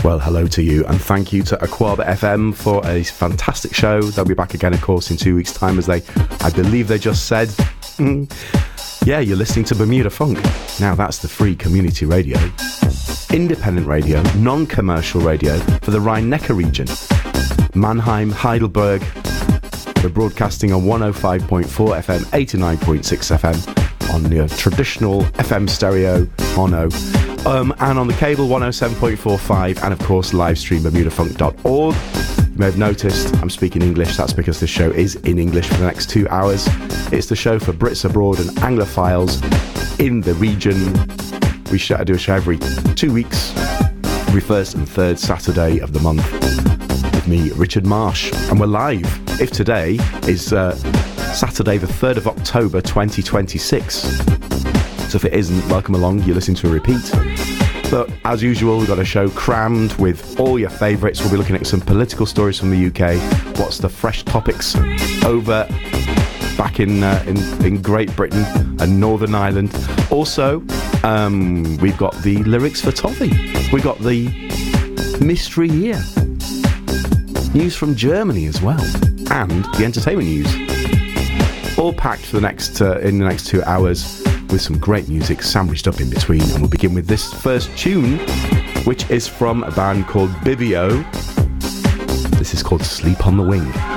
Well, hello to you, and thank you to Aquaba FM for a fantastic show. They'll be back again, of course, in 2 weeks' time, as I believe they just said. Yeah, you're listening to Bermuda Funk. Now, that's the free community radio, independent radio, non-commercial radio for the Rhine-Neckar region. Mannheim, Heidelberg. We're broadcasting on 105.4 FM, 89.6 FM on the traditional FM stereo mono. And on the cable 107.45, and of course live stream bermudafunk.org. You may have noticed I'm speaking English. That's because this show is in English for the next 2 hours. It's the show for Brits abroad and Anglophiles in the region. We do a show every 2 weeks, every first and third Saturday of the month, with me, Richard Marsh, and we're live. If today is Saturday the 3rd of October 2026. So if it isn't, welcome along, you're listening to a repeat. But as usual, we've got a show crammed with all your favourites. We'll be looking at some political stories from the UK. What's the fresh topics over back in Great Britain and Northern Ireland. Also, we've got the lyrics for Toffee. We've got the mystery here. News from Germany as well. And the entertainment news. All packed for the next in the next 2 hours, with some great music sandwiched up in between. And we'll begin with this first tune, which is from a band called Bibio. This is called Sleep on the Wing.